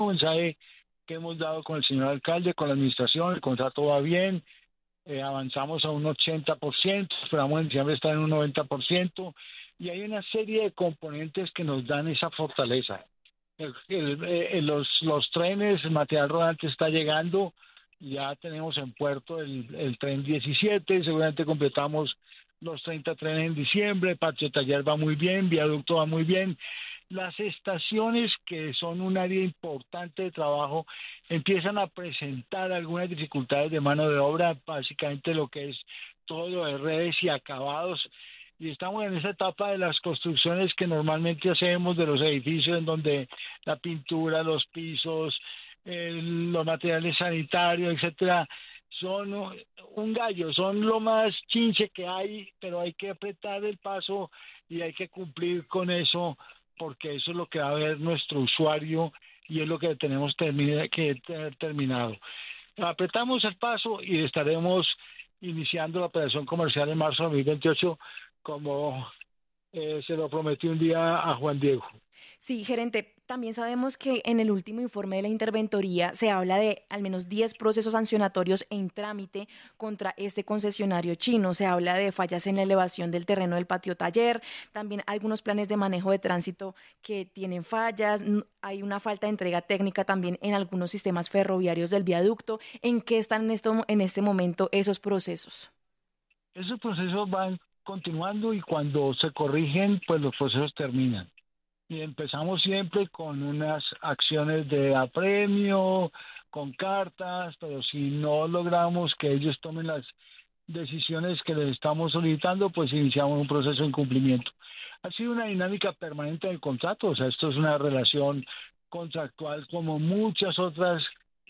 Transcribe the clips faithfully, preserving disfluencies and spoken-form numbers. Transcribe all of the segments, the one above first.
mensaje que hemos dado con el señor alcalde, con la administración, el contrato va bien, eh, avanzamos a un ochenta por ciento, esperamos en diciembre estar en un noventa por ciento, y hay una serie de componentes que nos dan esa fortaleza. El, el, eh, los, los trenes, el material rodante está llegando, ya tenemos en puerto el, el tren diecisiete, seguramente completamos los treinta trenes en diciembre, Patio Taller va muy bien, Viaducto va muy bien. Las estaciones, que son un área importante de trabajo, empiezan a presentar algunas dificultades de mano de obra, básicamente lo que es todo de redes y acabados, y estamos en esa etapa de las construcciones que normalmente hacemos de los edificios, en donde la pintura, los pisos, eh, los materiales sanitarios, etcétera, son un gallo, son lo más chinche que hay, pero hay que apretar el paso y hay que cumplir con eso, porque eso es lo que va a ver nuestro usuario y es lo que tenemos termina, que tener terminado. Apretamos el paso y estaremos iniciando la operación comercial en marzo de dos mil veintiocho, como eh, se lo prometí un día a Juan Diego. Sí, gerente, también sabemos que en el último informe de la interventoría se habla de al menos diez procesos sancionatorios en trámite contra este concesionario chino. Se habla de fallas en la elevación del terreno del patio taller, también algunos planes de manejo de tránsito que tienen fallas, hay una falta de entrega técnica también en algunos sistemas ferroviarios del viaducto. ¿En qué están en, esto, en este momento esos procesos? Esos procesos van continuando y cuando se corrigen, pues los procesos terminan. Y empezamos siempre con unas acciones de apremio, con cartas, pero si no logramos que ellos tomen las decisiones que les estamos solicitando, pues iniciamos un proceso de incumplimiento. Ha sido una dinámica permanente del contrato, o sea, esto es una relación contractual como muchas otras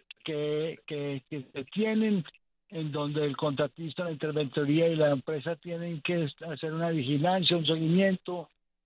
que, que, que se tienen, en donde el contratista, la interventoría y la empresa tienen que hacer una vigilancia, un seguimiento.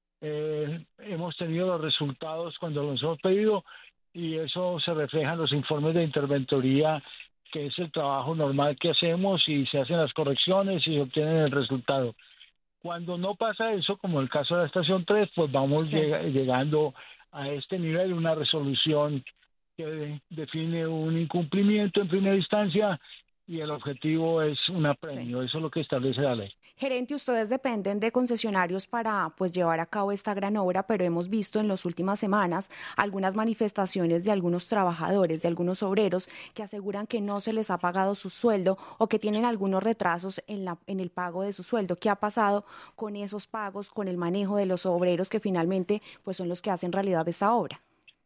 Eh, hemos tenido los resultados cuando los hemos pedido y eso se refleja en los informes de interventoría, que es el trabajo normal que hacemos y se hacen las correcciones y se obtienen el resultado. Cuando no pasa eso, como el caso de la estación tres, pues vamos Sí. lleg- llegando a este nivel, una resolución que define un incumplimiento en primera instancia y el objetivo es un Sí. apremio. Eso es lo que establece la ley. Gerente, ustedes dependen de concesionarios para pues llevar a cabo esta gran obra, pero hemos visto en las últimas semanas algunas manifestaciones de algunos trabajadores, de algunos obreros que aseguran que no se les ha pagado su sueldo o que tienen algunos retrasos en la en el pago de su sueldo. ¿Qué ha pasado con esos pagos, con el manejo de los obreros que finalmente pues son los que hacen realidad esta obra?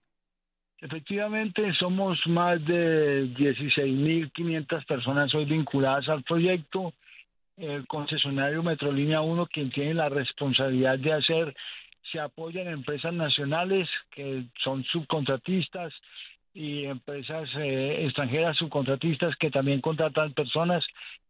Efectivamente, somos más de dieciséis mil quinientas personas hoy vinculadas al proyecto. El concesionario Metrolínea uno, quien tiene la responsabilidad de hacer, se apoya en empresas nacionales que son subcontratistas y empresas eh, extranjeras subcontratistas que también contratan personas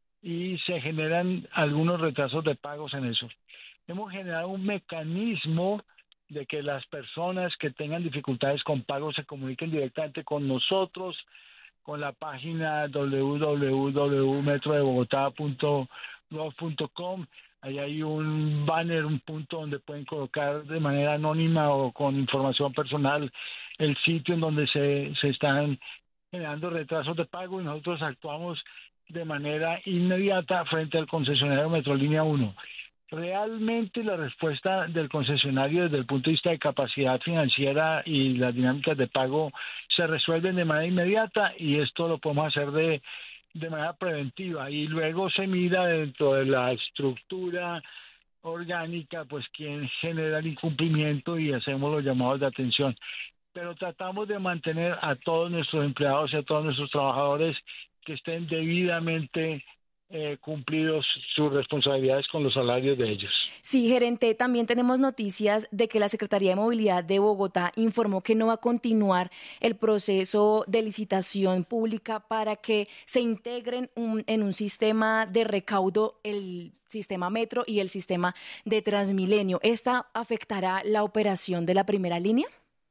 y se generan algunos retrasos de pagos en eso. Hemos generado un mecanismo de que las personas que tengan dificultades con pagos se comuniquen directamente con nosotros, con la página doble u doble u doble u punto metro de bogotá punto gov punto com. Ahí hay un banner, un punto donde pueden colocar de manera anónima o con información personal el sitio en donde se, se están generando retrasos de pago y nosotros actuamos de manera inmediata frente al concesionario Metrolínea uno. Realmente la respuesta del concesionario desde el punto de vista de capacidad financiera y las dinámicas de pago se resuelven de manera inmediata y esto lo podemos hacer de, de manera preventiva y luego se mira dentro de la estructura orgánica pues quién genera el incumplimiento y hacemos los llamados de atención. Pero tratamos de mantener a todos nuestros empleados y a todos nuestros trabajadores que estén debidamente eh, cumplidos sus responsabilidades con los salarios de ellos. Sí, gerente, también tenemos noticias de que la Secretaría de Movilidad de Bogotá informó que no va a continuar el proceso de licitación pública para que se integren un, en un sistema de recaudo el sistema Metro y el sistema de Transmilenio. ¿Esta afectará la operación de la primera línea?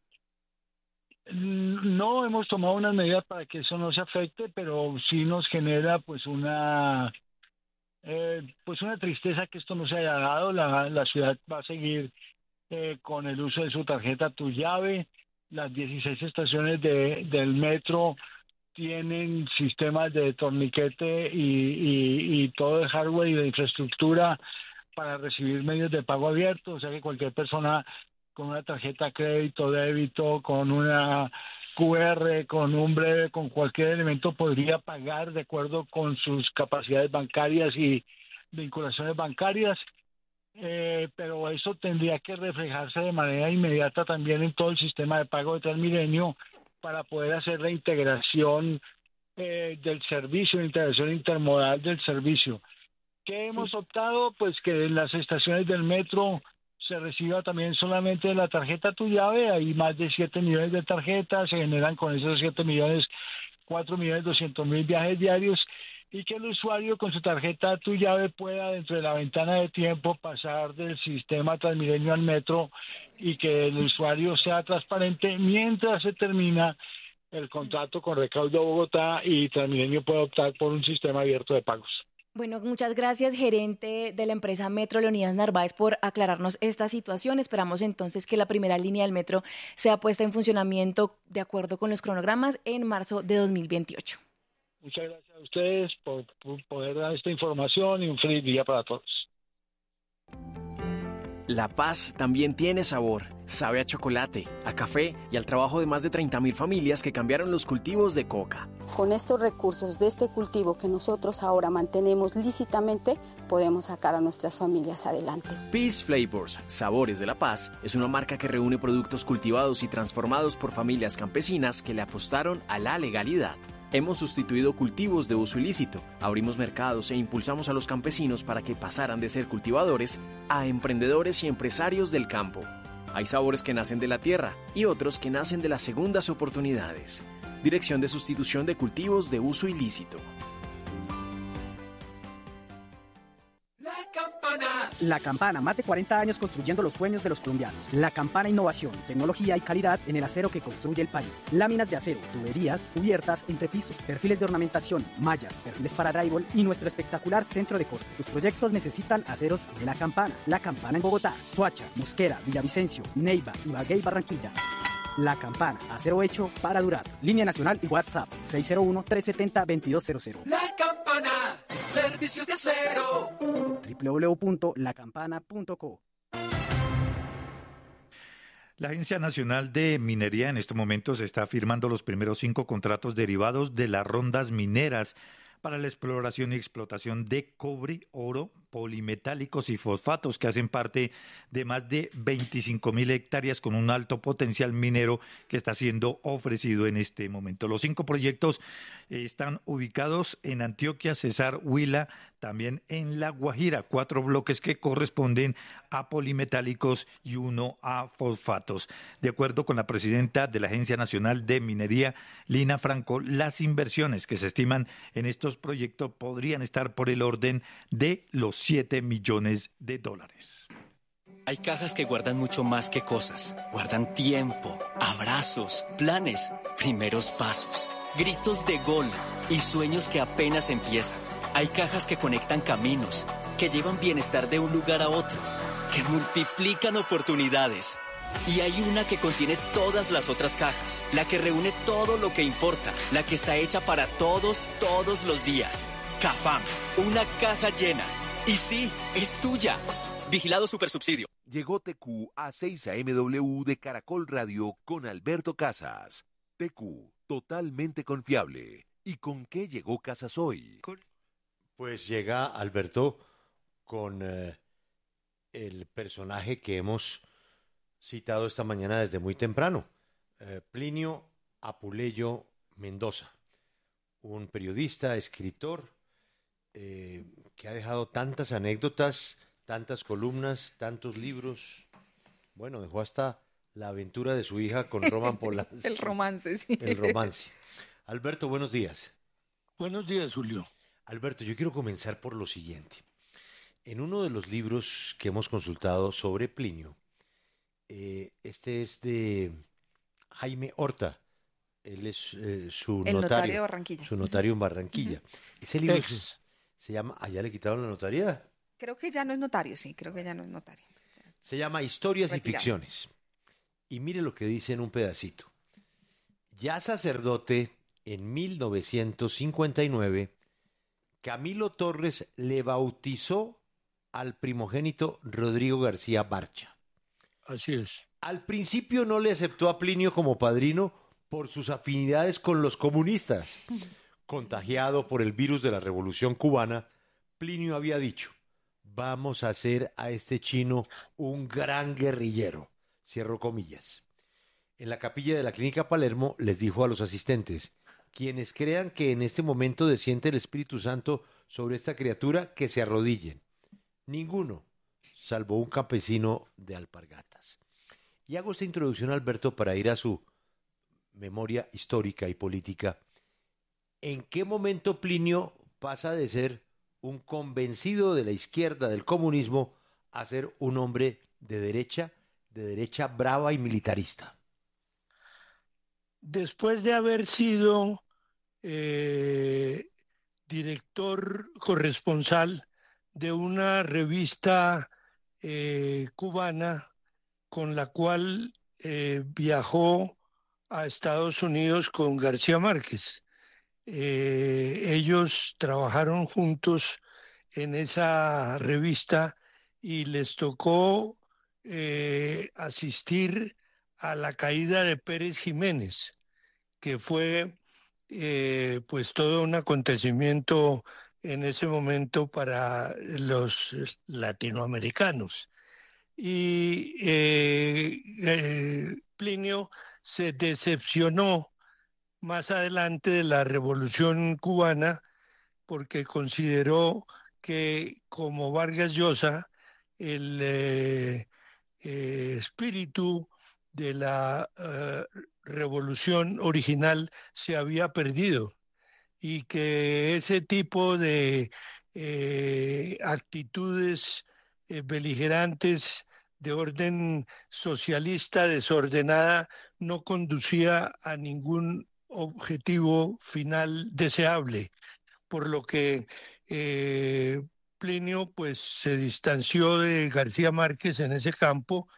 No hemos tomado unas medidas para que eso no se afecte, pero sí nos genera pues una eh, pues una tristeza que esto no se haya dado. La, la ciudad va a seguir eh, con el uso de su tarjeta Tu Llave. Las dieciséis estaciones de, del metro tienen sistemas de torniquete y, y, y todo de hardware y de infraestructura para recibir medios de pago abiertos, o sea que cualquier persona con una tarjeta crédito, débito, con una Q R, con un breve, con cualquier elemento podría pagar de acuerdo con sus capacidades bancarias y vinculaciones bancarias, eh, pero eso tendría que reflejarse de manera inmediata también en todo el sistema de pago de Transmilenio para poder hacer la integración eh, del servicio, la integración intermodal del servicio. ¿Qué hemos Sí. optado? Pues que en las estaciones del metro se reciba también solamente la tarjeta Tu Llave. Hay más de siete millones de tarjetas, se generan con esos siete millones, cuatro millones doscientos mil viajes diarios, y que el usuario con su tarjeta Tu Llave pueda dentro de la ventana de tiempo pasar del sistema Transmilenio al metro y que el usuario sea transparente mientras se termina el contrato con Recaudo Bogotá y Transmilenio puede optar por un sistema abierto de pagos. Bueno, muchas gracias, gerente de la empresa Metro, Leonidas Narváez, por aclararnos esta situación. Esperamos entonces que la primera línea del metro sea puesta en funcionamiento de acuerdo con los cronogramas en marzo de dos mil veintiocho. Muchas gracias a ustedes por, por poder dar esta información y un feliz día para todos. La paz también tiene sabor. Sabe a chocolate, a café y al trabajo de más de treinta mil familias que cambiaron los cultivos de coca. Con estos recursos de este cultivo que nosotros ahora mantenemos lícitamente, podemos sacar a nuestras familias adelante. Peace Flavors, Sabores de la Paz, es una marca que reúne productos cultivados y transformados por familias campesinas que le apostaron a la legalidad. Hemos sustituido cultivos de uso ilícito, abrimos mercados e impulsamos a los campesinos para que pasaran de ser cultivadores a emprendedores y empresarios del campo. Hay sabores que nacen de la tierra y otros que nacen de las segundas oportunidades. Dirección de Sustitución de Cultivos de Uso Ilícito. La Campana, más de cuarenta años construyendo los sueños de los colombianos. La Campana, innovación, tecnología y calidad en el acero que construye el país. Láminas de acero, tuberías, cubiertas, entrepiso, perfiles de ornamentación, mallas, perfiles para drywall y nuestro espectacular centro de corte. Tus proyectos necesitan aceros de La Campana. La Campana en Bogotá, Soacha, Mosquera, Villavicencio, Neiva, Ibagué y Barranquilla. La Campana, acero hecho para durar. Línea nacional y WhatsApp seis cero uno, tres siete cero, dos dos cero cero. La Campana, servicio de acero. doble u doble u doble u punto la campana punto co. La Agencia Nacional de Minería en estos momentos está firmando los primeros cinco contratos derivados de las rondas mineras para la exploración y explotación de cobre, oro, polimetálicos y fosfatos que hacen parte de más de veinticinco mil hectáreas con un alto potencial minero que está siendo ofrecido en este momento. Los cinco proyectos eh, están ubicados en Antioquia, Cesar, Huila, también en La Guajira, cuatro bloques que corresponden a polimetálicos y uno a fosfatos. De acuerdo con la presidenta de la Agencia Nacional de Minería, Lina Franco, las inversiones que se estiman en estos proyectos podrían estar por el orden de los siete millones de dólares. Hay cajas que guardan mucho más que cosas. Guardan tiempo, abrazos, planes, primeros pasos, gritos de gol y sueños que apenas empiezan. Hay cajas que conectan caminos, que llevan bienestar de un lugar a otro, que multiplican oportunidades. Y hay una que contiene todas las otras cajas, la que reúne todo lo que importa, la que está hecha para todos, todos los días. Cafam, una caja llena. Y sí, es tuya. Vigilado Supersubsidio. Llegó T Q a seis A M W de Caracol Radio con Alberto Casas. T Q, totalmente confiable. ¿Y con qué llegó Casas hoy? Con... Pues llega Alberto con eh, el personaje que hemos citado esta mañana desde muy temprano, eh, Plinio Apuleyo Mendoza, un periodista, escritor, eh, que ha dejado tantas anécdotas, tantas columnas, tantos libros. Bueno, dejó hasta la aventura de su hija con Roman Polanski. El romance, sí. El romance. Alberto, buenos días. Buenos días, Julio. Alberto, yo quiero comenzar por lo siguiente. En uno de los libros que hemos consultado sobre Plinio, eh, este es de Jaime Horta. Él es eh, su El notario, notario de Barranquilla. Su notario en Barranquilla. Ese libro Ex. se, se llama... ¿Allá le quitaron la notaría? Creo que ya no es notario, sí, creo que ya no es notario. Se llama Historias Retirado. y Ficciones. Y mire lo que dice en un pedacito. Ya sacerdote, en mil novecientos cincuenta y nueve, Camilo Torres le bautizó al primogénito Rodrigo García Barcha. Así es. Al principio no le aceptó a Plinio como padrino por sus afinidades con los comunistas. Contagiado por el virus de la Revolución Cubana, Plinio había dicho: vamos a hacer a este chino un gran guerrillero. Cierro comillas. En la capilla de la Clínica Palermo les dijo a los asistentes: quienes crean que en este momento desciende el Espíritu Santo sobre esta criatura, que se arrodillen. Ninguno, salvo un campesino de Alpargatas. Y hago esta introducción, Alberto, para ir a su memoria histórica y política. ¿En qué momento Plinio pasa de ser un convencido de la izquierda del comunismo a ser un hombre de derecha, de derecha brava y militarista? Después de haber sido eh, director corresponsal de una revista eh, cubana con la cual eh, viajó a Estados Unidos con García Márquez. Eh, ellos trabajaron juntos en esa revista y les tocó eh, asistir a la caída de Pérez Jiménez, que fue eh, pues todo un acontecimiento en ese momento para los latinoamericanos. Y eh, eh, Plinio se decepcionó más adelante de la Revolución Cubana porque consideró que, como Vargas Llosa, el eh, eh, espíritu de la uh, revolución original se había perdido y que ese tipo de eh, actitudes eh, beligerantes de orden socialista desordenada no conducía a ningún objetivo final deseable, por lo que eh, Plinio pues se distanció de García Márquez en ese campo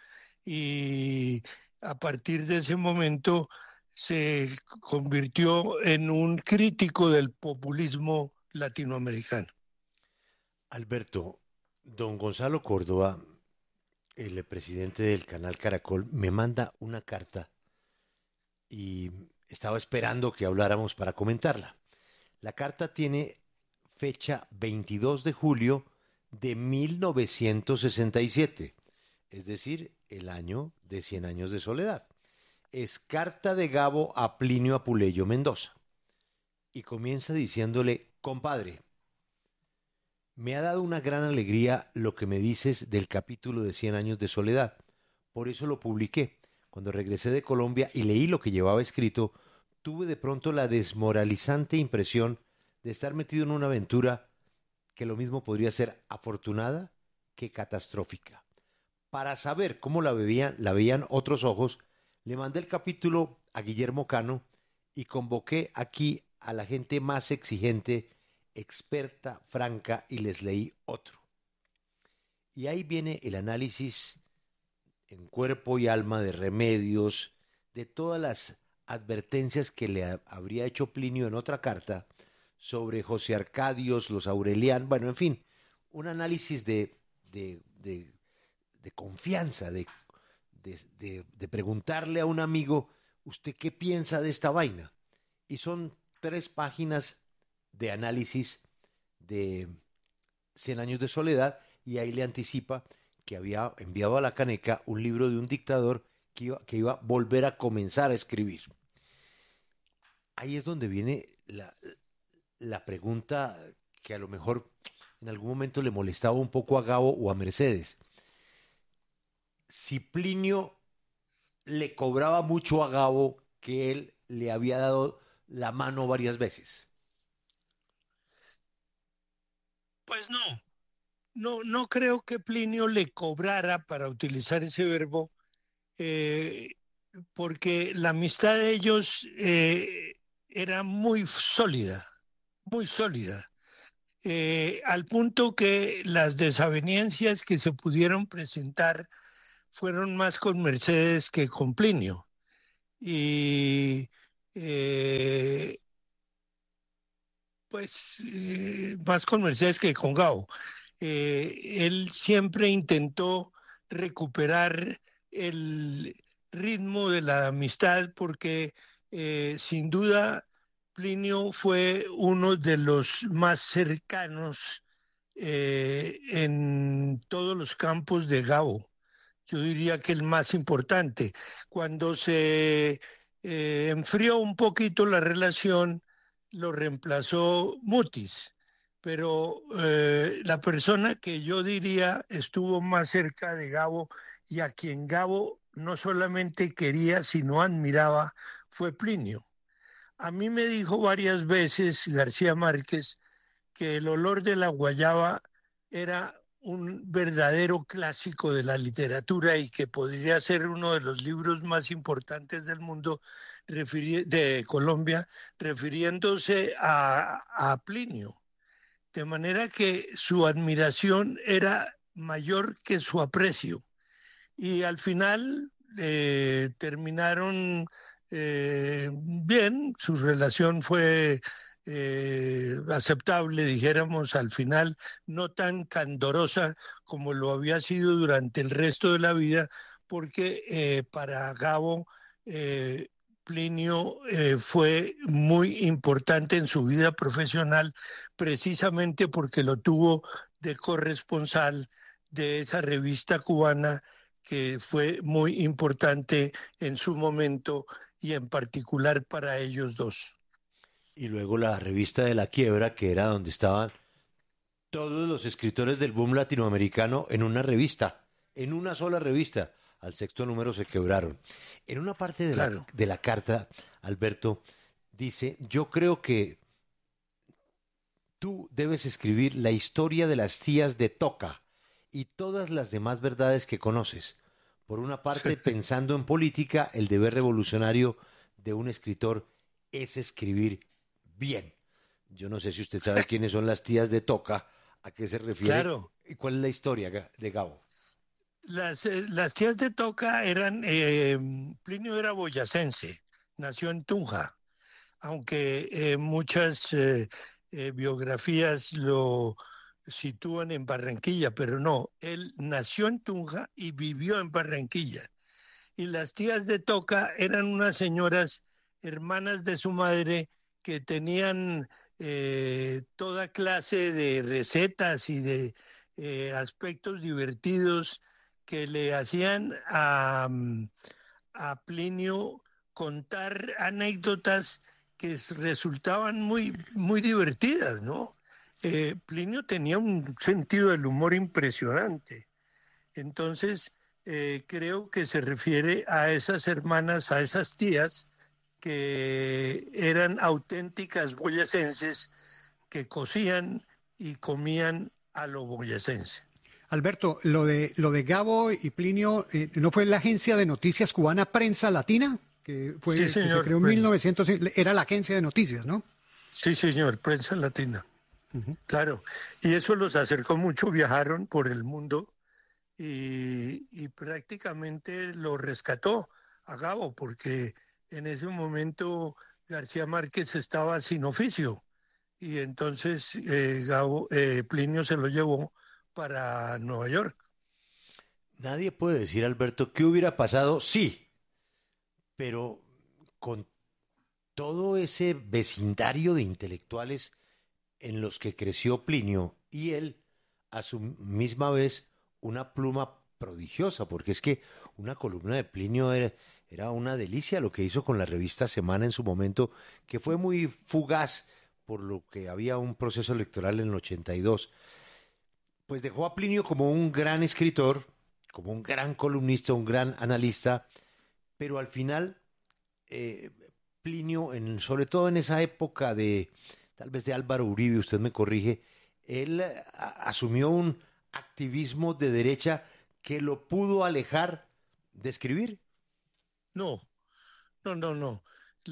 y a partir de ese momento se convirtió en un crítico del populismo latinoamericano. Alberto, don Gonzalo Córdoba, el presidente del canal Caracol, me manda una carta y estaba esperando que habláramos para comentarla. La carta tiene fecha veintidós de julio de mil novecientos sesenta y siete, es decir, el año de Cien Años de Soledad. Es carta de Gabo a Plinio Apuleyo Mendoza. Y comienza diciéndole: compadre, me ha dado una gran alegría lo que me dices del capítulo de Cien Años de Soledad. Por eso lo publiqué. Cuando regresé de Colombia y leí lo que llevaba escrito, tuve de pronto la desmoralizante impresión de estar metido en una aventura que lo mismo podría ser afortunada que catastrófica. Para saber cómo la veían, la veían otros ojos, le mandé el capítulo a Guillermo Cano y convoqué aquí a la gente más exigente, experta, franca, y les leí otro. Y ahí viene el análisis en cuerpo y alma de Remedios, de todas las advertencias que le ha, habría hecho Plinio en otra carta sobre José Arcadios, los Aurelianos, bueno, en fin, un análisis de, de, de, de confianza, de, de, de, de preguntarle a un amigo, ¿usted qué piensa de esta vaina? Y son tres páginas de análisis de Cien Años de Soledad, y ahí le anticipa que había enviado a la caneca un libro de un dictador que iba, que iba a volver a comenzar a escribir. Ahí es donde viene la, la pregunta que a lo mejor en algún momento le molestaba un poco a Gabo o a Mercedes. Si Plinio le cobraba mucho a Gabo que él le había dado la mano varias veces. Pues no, no, no creo que Plinio le cobrara, para utilizar ese verbo, eh, porque la amistad de ellos eh, era muy sólida, muy sólida, eh, al punto que las desavenencias que se pudieron presentar fueron más con Mercedes que con Plinio. Y eh, pues eh, más con Mercedes que con Gabo. Eh, él siempre intentó recuperar el ritmo de la amistad porque eh, sin duda Plinio fue uno de los más cercanos eh, en todos los campos de Gabo. Yo diría que el más importante. Cuando se eh, enfrió un poquito la relación, lo reemplazó Mutis, pero eh, la persona que yo diría estuvo más cerca de Gabo y a quien Gabo no solamente quería, sino admiraba, fue Plinio. A mí me dijo varias veces García Márquez que El olor de la guayaba era un verdadero clásico de la literatura y que podría ser uno de los libros más importantes del mundo de Colombia, refiriéndose a, a Plinio. De manera que su admiración era mayor que su aprecio. Y al final eh, terminaron eh, bien, su relación fue eh, aceptable, dijéramos, al final, no tan candorosa como lo había sido durante el resto de la vida, porque eh, para Gabo eh, Plinio eh, fue muy importante en su vida profesional, precisamente porque lo tuvo de corresponsal de esa revista cubana que fue muy importante en su momento y en particular para ellos dos. Y luego la revista de La Quiebra, que era donde estaban todos los escritores del boom latinoamericano en una revista, en una sola revista. Al sexto número se quebraron. En una parte de, claro. la, de la carta, Alberto dice, yo creo que tú debes escribir la historia de las tías de Toca y todas las demás verdades que conoces. Por una parte, sí. Pensando en política, el deber revolucionario de un escritor es escribir bien. Yo no sé si usted sabe quiénes son las tías de Toca, a qué se refiere claro. y cuál es la historia de Gabo. Las, eh, las tías de Toca eran, eh, Plinio era boyacense, nació en Tunja, aunque eh, muchas eh, eh, biografías lo sitúan en Barranquilla, pero no, él nació en Tunja y vivió en Barranquilla. Y las tías de Toca eran unas señoras hermanas de su madre que tenían eh, toda clase de recetas y de eh, aspectos divertidos que le hacían a, a Plinio contar anécdotas que resultaban muy, muy divertidas, ¿no? Eh, Plinio tenía un sentido del humor impresionante. Entonces, eh, creo que se refiere a esas hermanas, a esas tías, que eran auténticas boyacenses que cocían y comían a lo boyacense. Alberto, lo de lo de Gabo y Plinio, eh, ¿no fue la agencia de noticias cubana Prensa Latina? Que fue sí, que señor, se creó en mil novecientos, era la agencia de noticias, ¿no? Sí, señor, Prensa Latina. Uh-huh. Claro, y eso los acercó mucho, viajaron por el mundo y, y prácticamente lo rescató a Gabo, porque en ese momento García Márquez estaba sin oficio y entonces eh, Gabo, eh, Plinio se lo llevó para Nueva York. Nadie puede decir, Alberto, qué hubiera pasado, sí, pero con todo ese vecindario de intelectuales en los que creció Plinio y él, a su misma vez, una pluma prodigiosa, porque es que una columna de Plinio era, era una delicia lo que hizo con la revista Semana en su momento, que fue muy fugaz por lo que había un proceso electoral en el ochenta y dos. Pues dejó a Plinio como un gran escritor, como un gran columnista, un gran analista, pero al final eh, Plinio, en, sobre todo en esa época de, tal vez de Álvaro Uribe, usted me corrige, él a, asumió un activismo de derecha que lo pudo alejar de escribir. No, no, no, no.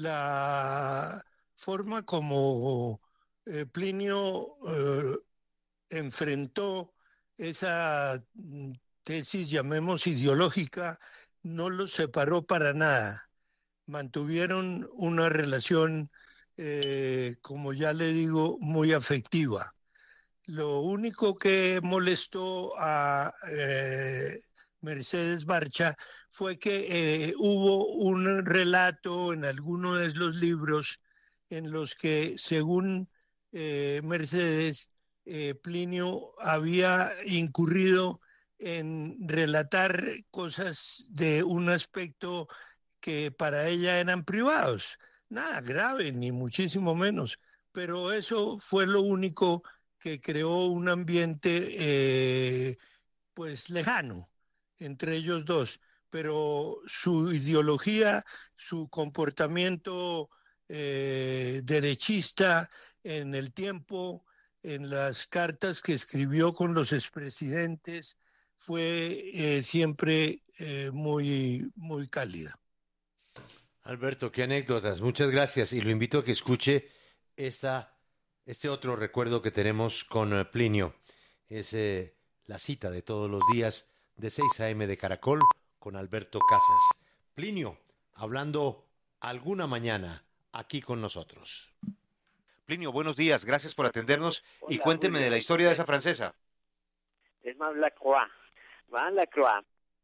La forma como eh, Plinio eh, enfrentó esa tesis, llamemos ideológica, no los separó para nada. Mantuvieron una relación, eh, como ya le digo, muy afectiva. Lo único que molestó a eh, Mercedes Barcha fue que eh, hubo un relato en alguno de los libros en los que, según eh, Mercedes, eh, Plinio había incurrido en relatar cosas de un aspecto que para ella eran privados. Nada grave, ni muchísimo menos, pero eso fue lo único que creó un ambiente eh, pues lejano entre ellos dos, pero su ideología, su comportamiento eh, derechista en el tiempo, en las cartas que escribió con los expresidentes, fue eh, siempre eh, muy, muy cálida. Alberto, qué anécdotas, muchas gracias, y lo invito a que escuche esta, este otro recuerdo que tenemos con uh, Plinio. Es eh, la cita de todos los días de seis a eme de Caracol con Alberto Casas. Plinio, hablando alguna mañana aquí con nosotros. Plinio, buenos días, gracias por atendernos. Hola, y cuénteme Julio. de la historia de esa francesa. Es Madame Lacroix. Madame Lacroix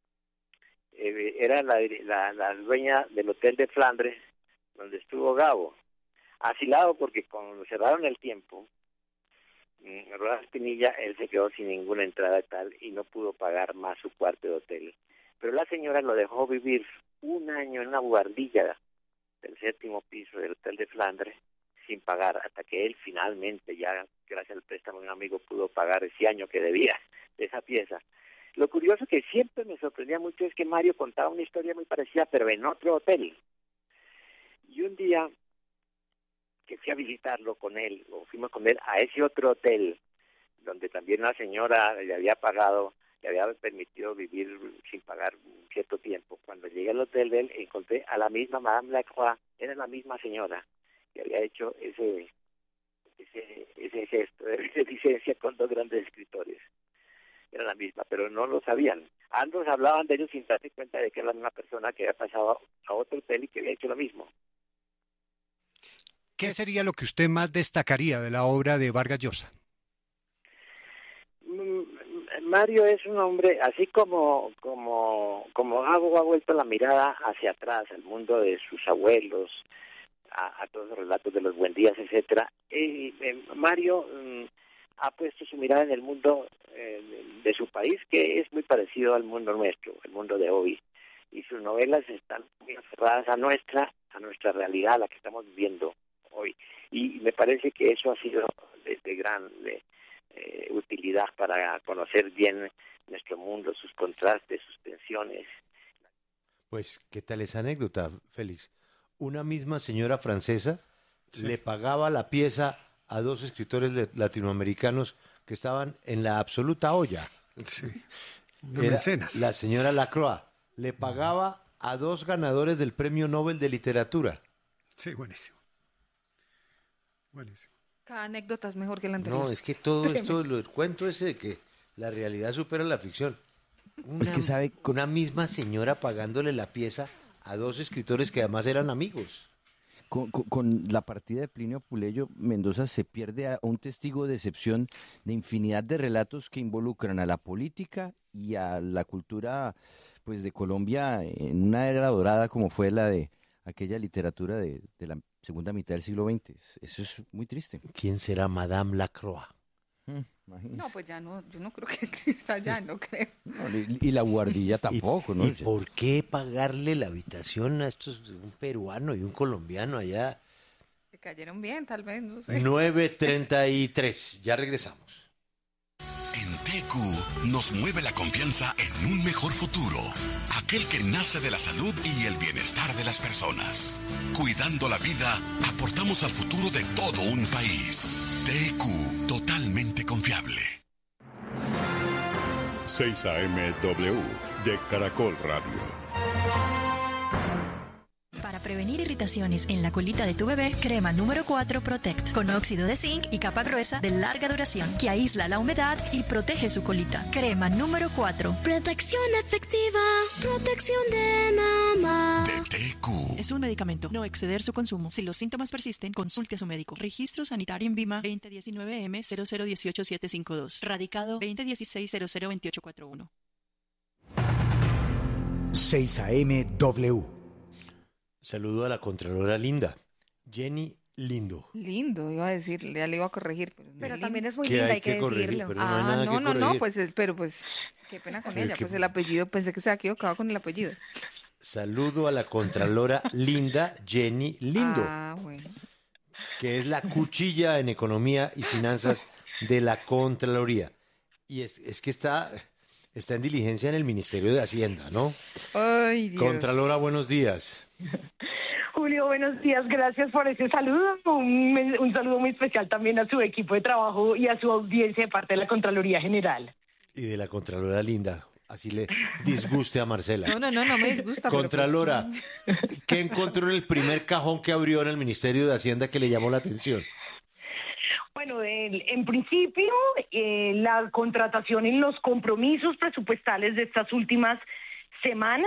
eh, era la, la, la dueña del Hotel de Flandres, donde estuvo Gabo. Asilado porque cuando cerraron el tiempo, en Rodas Pinilla, él se quedó sin ninguna entrada y tal, y no pudo pagar más su cuarto de hotel. Pero la señora lo dejó vivir un año en una buhardilla del séptimo piso del Hotel de Flandres, sin pagar, hasta que él finalmente, ya gracias al préstamo de un amigo, pudo pagar ese año que debía de esa pieza. Lo curioso que siempre me sorprendía mucho es que Mario contaba una historia muy parecida, pero en otro hotel. Y un día que fui a visitarlo con él, o fuimos con él a ese otro hotel, donde también una señora le había pagado, le había permitido vivir sin pagar un cierto tiempo. Cuando llegué al hotel de él, encontré a la misma Madame Lacroix, era la misma señora que había hecho ese ese, ese gesto de beneficencia con dos grandes escritores. Era la misma, pero no lo sabían. Ambos hablaban de ellos sin darse cuenta de que era la misma persona que había pasado a otro hotel y que había hecho lo mismo. ¿Qué sería lo que usted más destacaría de la obra de Vargas Llosa? Mario es un hombre, así como como como Gabo ha vuelto la mirada hacia atrás, al mundo de sus abuelos, a, a todos los relatos de los Buendías, etcétera. Eh, eh, Mario eh, ha puesto su mirada en el mundo eh, de, de su país, que es muy parecido al mundo nuestro, el mundo de hoy. Y sus novelas están muy aferradas a nuestra, a nuestra realidad, a la que estamos viviendo hoy. Y me parece que eso ha sido de, de gran de, eh, utilidad para conocer bien nuestro mundo, sus contrastes, sus tensiones. Pues, ¿qué tal esa anécdota, Félix? Una misma señora francesa sí. le pagaba la pieza a dos escritores latinoamericanos que estaban en la absoluta olla. Sí. Era la señora Lacroix le pagaba a dos ganadores del Premio Nobel de Literatura. Sí, buenísimo. Buenísimo. Cada anécdota es mejor que la anterior. No, es que todo esto, lo, el cuento ese de que la realidad supera la ficción. Una, es que sabe, con una misma señora pagándole la pieza a dos escritores que además eran amigos. Con, con, con la partida de Plinio Puleyo, Mendoza se pierde a un testigo de excepción de infinidad de relatos que involucran a la política y a la cultura pues de Colombia en una era dorada como fue la de aquella literatura de, de la segunda mitad del siglo veinte. Eso es muy triste. ¿Quién será Madame Lacroix? Hmm, no, pues ya no, yo no creo que exista ya, no creo. No, y, y la guardilla tampoco, ¿Y, ¿no? ¿Y por qué pagarle la habitación a estos, un peruano y un colombiano allá? Se cayeron bien, tal vez, no sé. nueve treinta y tres, ya regresamos. En T Q nos mueve la confianza en un mejor futuro, aquel que nace de la salud y el bienestar de las personas. Cuidando la vida, aportamos al futuro de todo un país. T Q, totalmente confiable. seis A M W de Caracol Radio. Para prevenir irritaciones en la colita de tu bebé, crema número cuatro Protect, con óxido de zinc y capa gruesa de larga duración que aísla la humedad y protege su colita. Crema número cuatro. Protección efectiva, protección de mamá. De T Q. Es un medicamento, no exceder su consumo. Si los síntomas persisten, consulte a su médico. Registro sanitario en Vima veinte diecinueve M cero cero dieciocho siete cinco dos. Radicado veinte dieciséis cero cero veintiocho cuarenta y uno. seis A M W. Saludo a la Contralora Linda, Jenny Lindo. Lindo, iba a decir, ya le iba a corregir. Pero, pero no también es muy ¿Qué linda, hay hay que, que corregir? decirlo. Pero no hay Ah, nada no, que no, no, corregir. pues, es- pero pues, qué pena con Pero ella, que- pues el apellido, pensé que se había equivocado con el apellido. Saludo a la Contralora Linda, Jenny Lindo, Ah, bueno. que es la cuchilla en economía y finanzas de la Contraloría. Y es, es que está, está en diligencia en el Ministerio de Hacienda, ¿no? Ay, Dios. Contralora, buenos días. Julio, buenos días, gracias por ese saludo. Un, un saludo muy especial también a su equipo de trabajo y a su audiencia de parte de la Contraloría General. Y de la Contralora Linda, así le disguste a Marcela. No, no, no, no me disgusta. pero, Contralora, pues, ¿qué encontró en el primer cajón que abrió en el Ministerio de Hacienda que le llamó la atención? Bueno, el- en principio, eh, la contratación en los compromisos presupuestales de estas últimas semanas,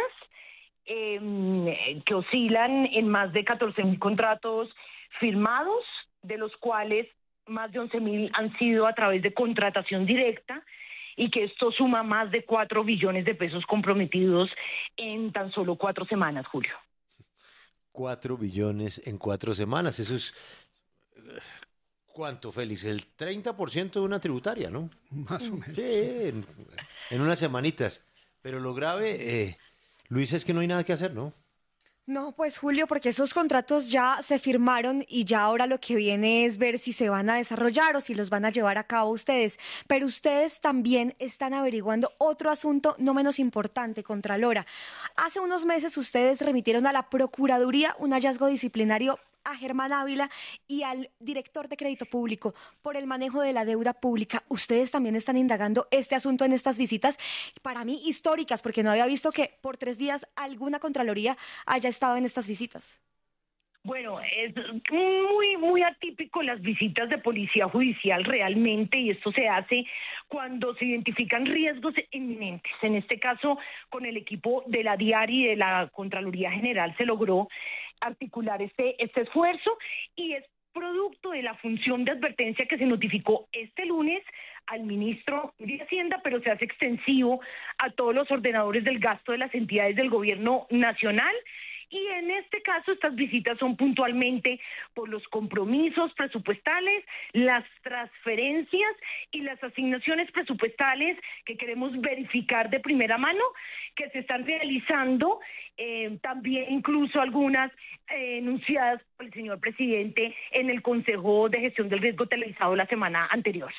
eh, que oscilan en más de catorce mil contratos firmados, de los cuales más de once mil han sido a través de contratación directa, y que esto suma más de cuatro billones de pesos comprometidos en tan solo cuatro semanas, Julio. Cuatro billones en cuatro semanas, eso es... eh, ¿Cuánto, Félix? El treinta por ciento de una tributaria, ¿no? Más o menos. Sí, en, en unas semanitas. Pero lo grave, eh, Luis, es que no hay nada que hacer, ¿no? No, pues Julio, porque esos contratos ya se firmaron y ya ahora lo que viene es ver si se van a desarrollar o si los van a llevar a cabo ustedes. Pero ustedes también están averiguando otro asunto no menos importante, Contralora. Hace unos meses ustedes remitieron a la Procuraduría un hallazgo disciplinario a Germán Ávila y al director de Crédito Público por el manejo de la deuda pública. Ustedes también están indagando este asunto en estas visitas, para mí históricas, porque no había visto que por tres días alguna Contraloría haya estado en estas visitas. Bueno, es muy, muy atípico las visitas de policía judicial realmente, y esto se hace cuando se identifican riesgos inminentes. En este caso, con el equipo de la DIARI y de la Contraloría General se logró articular este, este esfuerzo, y es producto de la función de advertencia que se notificó este lunes al ministro de Hacienda, pero se hace extensivo a todos los ordenadores del gasto de las entidades del gobierno nacional. Y en este caso, estas visitas son puntualmente por los compromisos presupuestales, las transferencias y las asignaciones presupuestales que queremos verificar de primera mano que se están realizando, eh, también incluso algunas eh, enunciadas por el señor presidente en el Consejo de Gestión del Riesgo televisado la semana anterior.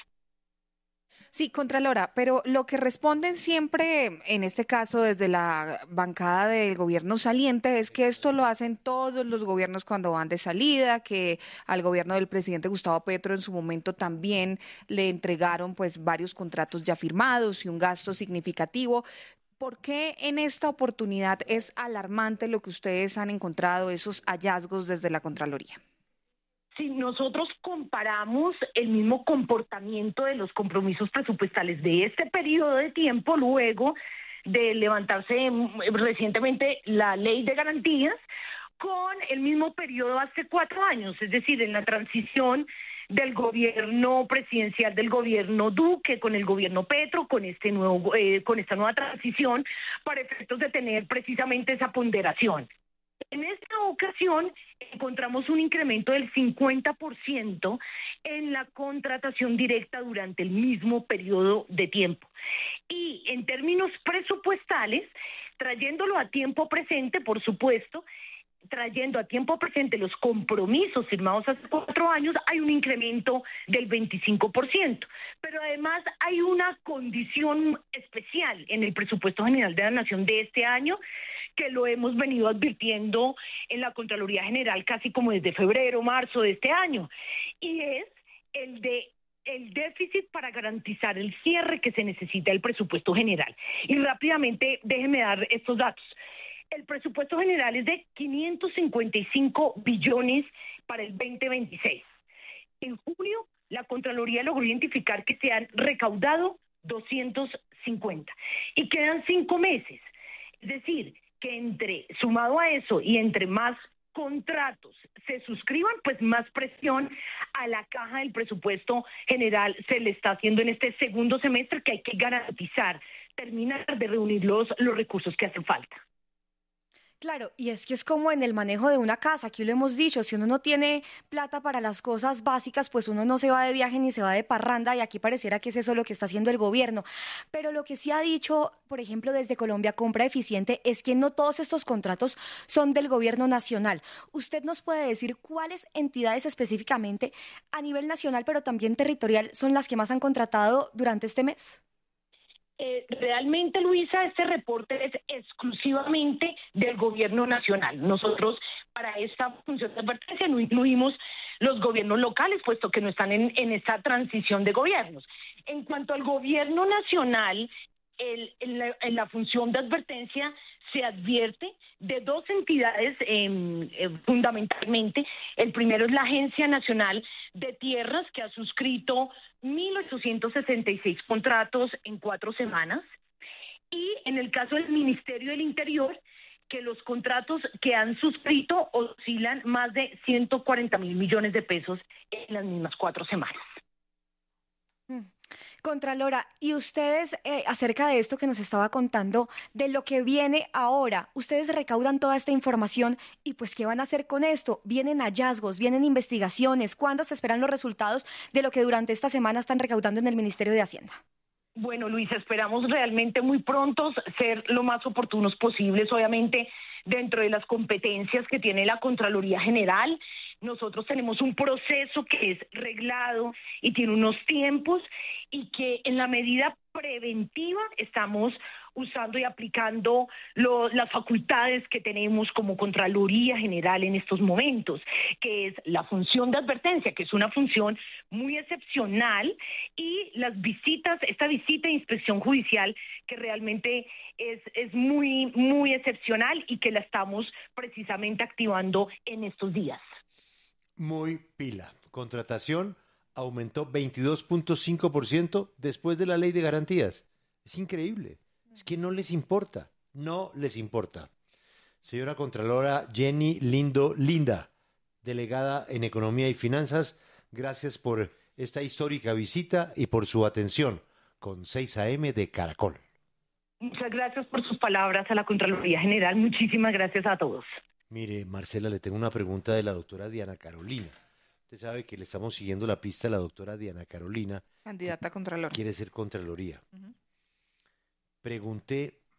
Sí, Contralora, pero lo que responden siempre, en este caso desde la bancada del gobierno saliente, es que esto lo hacen todos los gobiernos cuando van de salida, que al gobierno del presidente Gustavo Petro en su momento también le entregaron pues varios contratos ya firmados y un gasto significativo. ¿Por qué en esta oportunidad es alarmante lo que ustedes han encontrado, esos hallazgos desde la Contraloría? Si nosotros comparamos el mismo comportamiento de los compromisos presupuestales de este periodo de tiempo, luego de levantarse recientemente la ley de garantías, con el mismo periodo hace cuatro años, es decir, en la transición del gobierno presidencial del gobierno Duque con el gobierno Petro, con este nuevo, eh, con esta nueva transición, para efectos de tener precisamente esa ponderación. En esta ocasión encontramos un incremento del cincuenta por ciento en la contratación directa durante el mismo periodo de tiempo. Y en términos presupuestales, trayéndolo a tiempo presente, por supuesto, trayendo a tiempo presente los compromisos firmados hace cuatro años, hay un incremento del veinticinco por ciento. Pero además hay una condición especial en el presupuesto general de la Nación de este año, que lo hemos venido advirtiendo en la Contraloría General casi como desde febrero, marzo de este año, y es el de el déficit para garantizar el cierre que se necesita del presupuesto general. Y rápidamente déjenme dar estos datos. El presupuesto general es de quinientos cincuenta y cinco billones para el veinte veintiséis. En julio, la Contraloría logró identificar que se han recaudado doscientos cincuenta y quedan cinco meses. Es decir, que entre, sumado a eso y entre más contratos se suscriban, pues más presión a la caja del presupuesto general se le está haciendo en este segundo semestre, que hay que garantizar, terminar de reunir los, los recursos que hacen falta. Claro, y es que es como en el manejo de una casa, aquí lo hemos dicho, si uno no tiene plata para las cosas básicas, pues uno no se va de viaje ni se va de parranda, y aquí pareciera que es eso lo que está haciendo el gobierno. Pero lo que sí ha dicho, por ejemplo, desde Colombia Compra Eficiente, es que no todos estos contratos son del gobierno nacional. ¿Usted nos puede decir cuáles entidades específicamente a nivel nacional, pero también territorial, son las que más han contratado durante este mes? Eh, realmente, Luisa, este reporte es exclusivamente del gobierno nacional. Nosotros para esta función de advertencia no incluimos los gobiernos locales, puesto que no están en, en esta transición de gobiernos. En cuanto al gobierno nacional, el, en, la, en la función de advertencia se advierte de dos entidades eh, eh, fundamentalmente. El primero es la Agencia Nacional de Tierras, que ha suscrito mil ochocientos sesenta y seis contratos en cuatro semanas. Y en el caso del Ministerio del Interior, que los contratos que han suscrito oscilan más de ciento cuarenta mil millones de pesos en las mismas cuatro semanas. Contralora, y ustedes, eh, acerca de esto que nos estaba contando, de lo que viene ahora, ustedes recaudan toda esta información y pues, ¿qué van a hacer con esto? ¿Vienen hallazgos, vienen investigaciones? ¿Cuándo se esperan los resultados de lo que durante esta semana están recaudando en el Ministerio de Hacienda? Bueno, Luisa, esperamos realmente muy pronto ser lo más oportunos posibles, obviamente dentro de las competencias que tiene la Contraloría General. Nosotros tenemos un proceso que es reglado y tiene unos tiempos, y que en la medida preventiva estamos usando y aplicando lo, las facultades que tenemos como Contraloría General en estos momentos, que es la función de advertencia, que es una función muy excepcional, y las visitas, esta visita de inspección judicial, que realmente es, es muy, muy excepcional y que la estamos precisamente activando en estos días. Muy pila. Contratación aumentó veintidós punto cinco por ciento después de la ley de garantías. Es increíble. Es que no les importa. No les importa. Señora Contralora Jenny Lindo Linda, delegada en Economía y Finanzas, gracias por esta histórica visita y por su atención con seis A M de Caracol. Muchas gracias por sus palabras a la Contraloría General. Muchísimas gracias a todos. Mire, Marcela, le tengo una pregunta de la doctora Diana Carolina. Usted sabe que le estamos siguiendo la pista a la doctora Diana Carolina. Candidata a Contralor. Quiere ser Contraloría. Uh-huh. Pregunté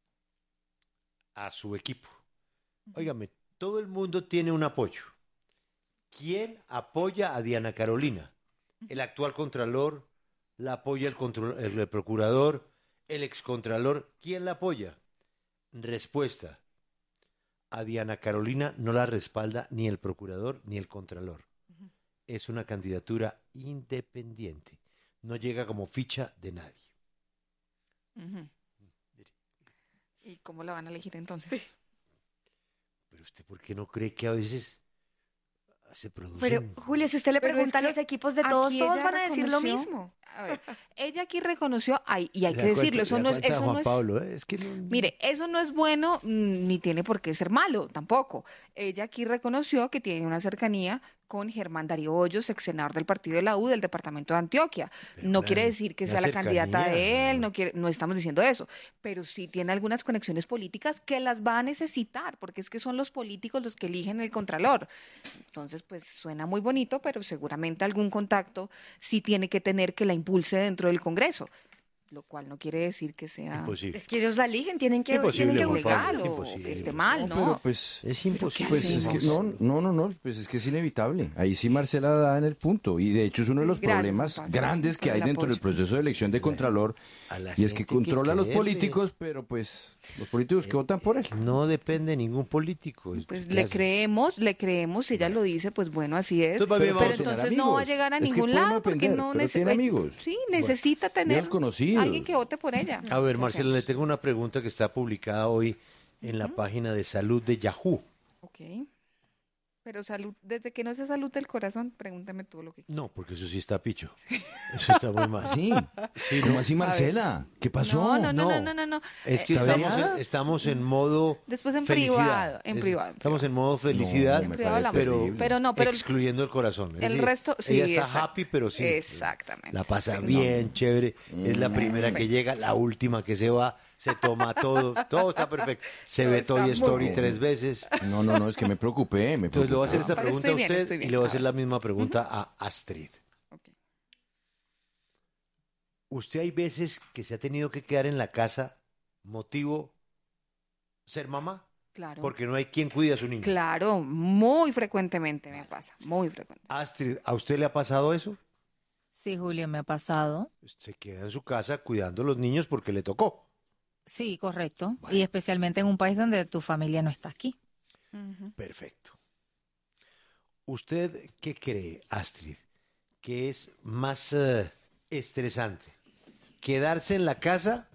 a su equipo. Uh-huh. Óigame, todo el mundo tiene un apoyo. ¿Quién apoya a Diana Carolina? Uh-huh. ¿El actual Contralor? ¿La apoya el, control, el, el Procurador? ¿El excontralor? ¿Quién la apoya? Respuesta. A Diana Carolina no la respalda ni el Procurador ni el Contralor. Uh-huh. Es una candidatura independiente. No llega como ficha de nadie. Uh-huh. ¿Y cómo la van a elegir entonces? Sí. Pero usted, ¿por qué no cree que a veces se producen? Pero, Julio, si usted le pregunta es a los equipos de todos, todos van a decir lo mismo. A ver, ella aquí reconoció, ay, y hay que decirlo, eso no es, eso no es, Pablo, ¿eh? Es que no... mire, eso no es bueno ni tiene por qué ser malo tampoco. Ella aquí reconoció que tiene una cercanía con Germán Darío Hoyos, ex senador del partido de la U del departamento de Antioquia. Pero no claro, quiere decir que sea la candidata de él, no quiere, no estamos diciendo eso, pero sí tiene algunas conexiones políticas que las va a necesitar, porque es que son los políticos los que eligen el Contralor. Entonces, pues suena muy bonito, pero seguramente algún contacto sí tiene que tener que la impulse dentro del Congreso, lo cual no quiere decir que sea... Imposible. Es que ellos la eligen, tienen que, tienen que buscar o que esté mal, ¿no? No, pero pues es imposible. Pues es que, no, no, no, no, pues es que es inevitable. Ahí sí Marcela da en el punto. Y de hecho es uno de los Gracias, problemas Pablo, grandes que hay dentro del proceso de elección de Contralor. Y es que controla a los políticos, pero pues los políticos que eh, votan por él. No depende de ningún político. Pues le creemos, le creemos, si ella lo dice, pues bueno, así es. Entonces, pero, pero entonces amigos. no va a llegar a es ningún lado depender, porque no necesita... amigos. Sí, necesita bueno, tener alguien que vote por ella. A ver, Marcela, le tengo una pregunta que está publicada hoy en la página de salud de Yahoo. Ok. Pero salud, desde que no sea salud del corazón, pregúntame tú lo que quieras. No, porque eso sí está picho. Eso está muy mal. Sí. Sí, ¿Cómo ¿no? así, Marcela? ¿Qué pasó? No, no, no, no, no, no. no. Es que Eh, estamos en, estamos en modo Después en felicidad. privado, en Es- privado. Estamos en modo felicidad, En privado hablamos. pero, Pero no, pero el- excluyendo el corazón. Es el decir, resto, sí, ella está exacto. happy, pero sí. Exactamente. La pasa Sí, bien, chévere. Es la Mm. primera que Perfecto. llega, la última que se va, se toma todo. Todo está perfecto. Se ve está Toy muy Story bien. tres veces. No, no, no, es que me preocupé. Me Entonces le voy a hacer esta Pero pregunta estoy a bien, usted estoy y bien. le voy a A hacer ver. la misma pregunta a Astrid. ¿Usted hay veces que se ha tenido que quedar en la casa motivo ser mamá? Claro. Porque no hay quien cuide a su niño. Claro, muy frecuentemente me pasa, muy frecuente. Astrid, ¿a usted le ha pasado eso? Sí, Julio, me ha pasado. Se queda en su casa cuidando a los niños porque le tocó. Sí, correcto. Y especialmente en un país donde tu familia no está aquí. Perfecto. ¿Usted qué cree, Astrid, que es más eh, estresante? ¿Quedarse en la casa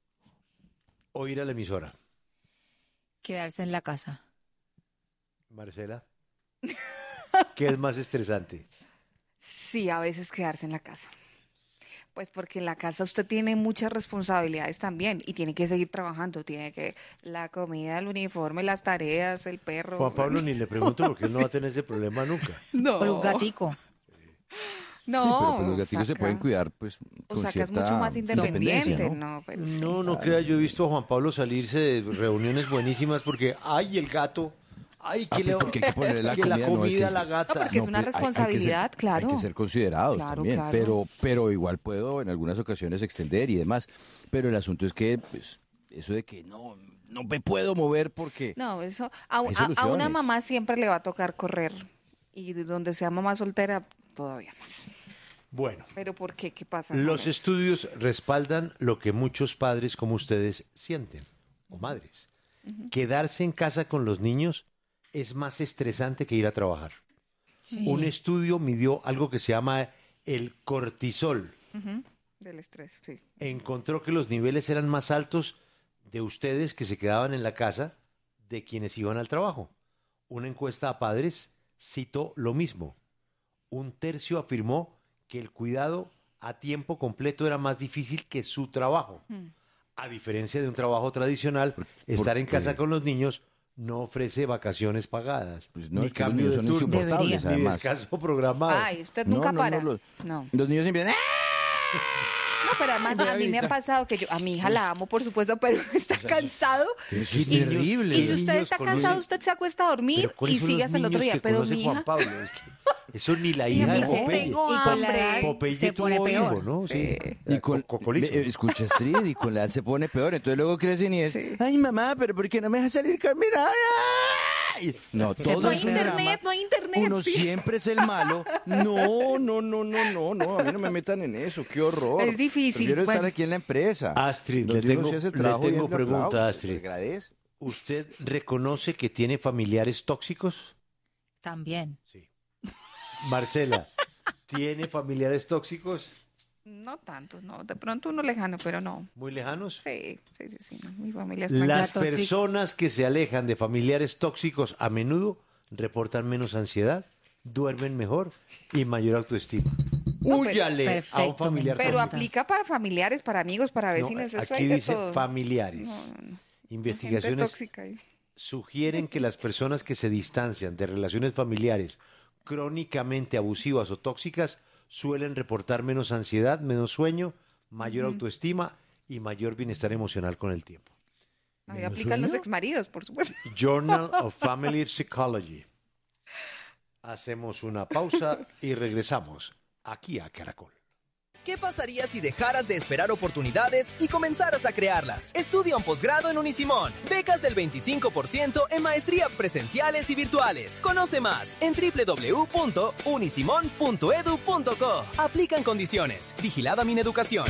o ir a la emisora? Quedarse en la casa. Marcela, ¿qué es más estresante? Sí, a veces quedarse en la casa. Pues porque en la casa usted tiene muchas responsabilidades también y tiene que seguir trabajando. Tiene que la comida, el uniforme, las tareas, el perro. Juan Pablo ni le pregunto porque él no va a tener ese problema nunca. No. Por un gatico. No. Sí, pero pues los gaticos se saca- pueden cuidar pues O con sea, que cierta es mucho más independencia, independiente. ¿no? No, pues, sí. No, no crea, yo he visto a Juan Pablo salirse de reuniones buenísimas porque, ay, el gato, ay, que, Ah, le, pues porque hay que ponerle la que comida, la no, es comida que- a la gata. No, porque es una pues, hay- hay que ser- responsabilidad, claro. Hay que ser considerados Claro, también, claro. pero pero igual puedo en algunas ocasiones extender y demás. Pero el asunto es que pues, eso de que no no me puedo mover porque No, eso a, Hay a- a una soluciones. mamá siempre le va a tocar correr y de donde sea mamá soltera todavía más. Bueno, Pero ¿por qué? ¿Qué pasa? con los eso? estudios respaldan lo que muchos padres como ustedes sienten, o madres. Quedarse en casa con los niños es más estresante que ir a trabajar. Sí. Un estudio midió algo que se llama el cortisol. Ujú, del estrés, sí. Encontró que los niveles eran más altos de ustedes que se quedaban en la casa de quienes iban al trabajo. Una encuesta a padres citó lo mismo. Un tercio afirmó que el cuidado a tiempo completo era más difícil que su trabajo. Mm. A diferencia de un trabajo tradicional, estar en porque- casa con los niños no ofrece vacaciones pagadas, Pues no, ni es que los cambio niños de son turno, insoportables, ni además. descanso programado. Ay, usted No, nunca no, no, para. los- No. los niños empiezan No, pero además Voy a a mí me ha gritar. pasado que yo, a mi hija la amo, por supuesto, pero está cansado. Es Y- terrible. Y si usted Niños está con cansado, niños- usted se acuesta a dormir Pero ¿cuáles y son sigue los hasta el otro niños día. que Pero conoce mi Juan hija, Pablo? Es que eso ni la Y a hija mí de sí Popeye. tengo Y con la hambre. edad Popeye se tuvo pone hijo, peor. ¿no? Sí. Y con, Cocolizos. ve, escucha, Astrid, y con la edad se pone peor. Entonces luego crecen y es, ay, mamá, pero ¿por qué no me dejas salir a caminar? Ay. No, Se todo no hay es un internet, drama. no hay internet. Uno sí. siempre es el malo. No, no, no, no, no, no. A mí no me metan en eso. Qué horror. Es difícil, Prefiero estar bueno. aquí en la empresa. Astrid, le donde uno tengo, sí hace el le trabajo y tengo él le pregunta, aplaude, Astrid. le agradece. ¿Usted reconoce que tiene familiares tóxicos? También. Marcela, ¿tiene familiares tóxicos? No tanto, no. De pronto uno lejano, pero no. ¿Muy lejanos? Sí, sí, sí, sí. no. Mi familia es Las tranquila. personas que se alejan de familiares tóxicos a menudo reportan menos ansiedad, duermen mejor y mayor autoestima. No, pero- Húyale a un Perfecto, familiar Pero tóxico. aplica para familiares, para amigos, para No, vecinos. eso aquí hay de dice todo. familiares. No, no, no. Gente Investigaciones tóxica ahí. sugieren que las personas que se distancian de relaciones familiares crónicamente abusivas o tóxicas suelen reportar menos ansiedad, menos sueño, mayor Ujú. autoestima y mayor bienestar emocional con el tiempo. Ahí aplican los exmaridos, por supuesto. Journal of Family Psychology. Hacemos una pausa y regresamos aquí a Caracol. ¿Qué pasaría si dejaras de esperar oportunidades y comenzaras a crearlas? Estudia un posgrado en Unisimón. Becas del veinticinco por ciento en maestrías presenciales y virtuales. Conoce más en doble u doble u doble u punto unisimón punto edu punto co. Aplican condiciones. Vigilada Mineducación.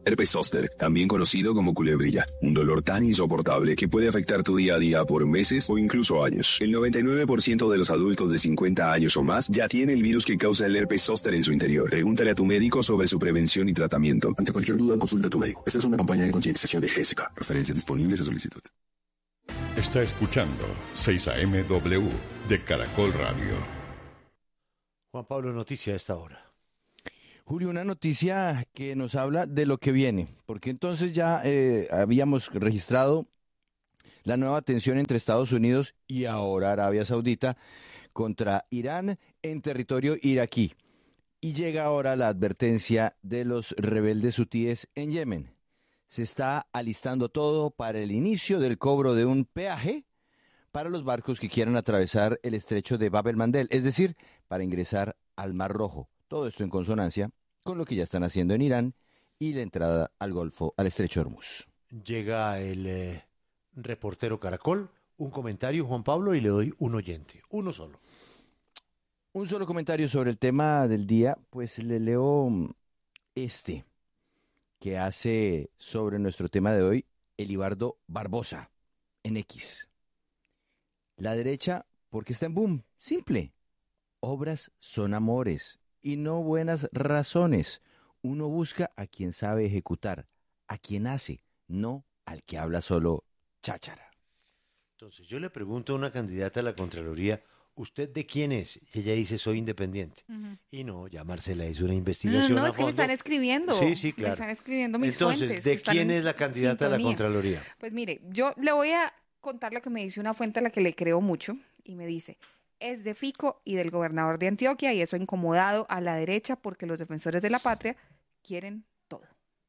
Herpes zóster, también conocido como culebrilla, un dolor tan insoportable que puede afectar tu día a día por meses o incluso años. El noventa y nueve por ciento de los adultos de cincuenta años o más ya tiene el virus que causa el herpes zóster en su interior. Pregúntale a tu médico sobre su prevención y tratamiento. Ante cualquier duda, consulta a tu médico. Esta es una campaña de concientización de G S K. Referencias disponibles a solicitud. Está escuchando seis A M W de Caracol Radio. Juan Pablo, noticia a esta hora. Julio, una noticia que nos habla de lo que viene, porque entonces ya eh, habíamos registrado la nueva tensión entre Estados Unidos y ahora Arabia Saudita contra Irán en territorio iraquí. Y llega ahora la advertencia de los rebeldes hutíes en Yemen. Se está alistando todo para el inicio del cobro de un peaje para los barcos que quieran atravesar el estrecho de Bab el-Mandeb, es decir, para ingresar al Mar Rojo. Todo esto en consonancia con lo que ya están haciendo en Irán y la entrada al Golfo, al estrecho de Hormuz. Llega el eh, reportero Caracol, un comentario, Juan Pablo, y le doy un oyente, uno solo. Un solo comentario sobre el tema del día, pues le leo este, que hace sobre nuestro tema de hoy Elibardo Barbosa, en X. La derecha, porque está en boom, simple. Obras son amores y no buenas razones. Uno busca a quien sabe ejecutar, a quien hace, no al que habla solo cháchara. Entonces yo le pregunto a una candidata a la Contraloría, ¿usted de quién es? Y ella dice, soy independiente. Uh-huh. Y no, ya Marcela hizo una investigación No, no, a es que me están escribiendo. Sí, sí, claro. Me están escribiendo mis Entonces, fuentes. ¿de quién es la candidata a la Contraloría? Pues mire, yo le voy a contar lo que me dice una fuente a la que le creo mucho y me dice, es de Fico y del gobernador de Antioquia y eso ha incomodado a la derecha porque los defensores de la patria quieren todo.